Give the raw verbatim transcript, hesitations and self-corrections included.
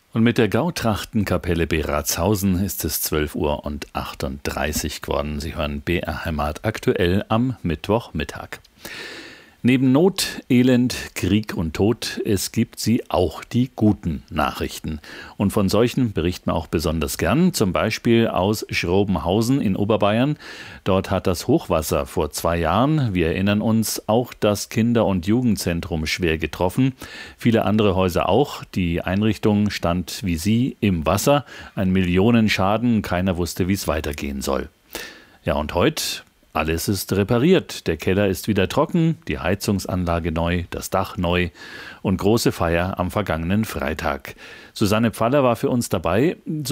Und mit der Gautrachtenkapelle Beratshausen ist es zwölf Uhr und achtunddreißig geworden. Sie hören B R Heimat aktuell am Mittwochmittag. Neben Not, Elend, Krieg und Tod, es gibt sie auch die guten Nachrichten. Und von solchen berichten wir auch besonders gern, zum Beispiel aus Schrobenhausen in Oberbayern. Dort hat das Hochwasser vor zwei Jahren, wir erinnern uns, auch das Kinder- und Jugendzentrum schwer getroffen. Viele andere Häuser auch. Die Einrichtung stand wie sie im Wasser. Ein Millionenschaden, keiner wusste, wie es weitergehen soll. Ja, und heute... alles ist repariert. Der Keller ist wieder trocken, die Heizungsanlage neu, das Dach neu und große Feier am vergangenen Freitag. Susanne Pfaller war für uns dabei.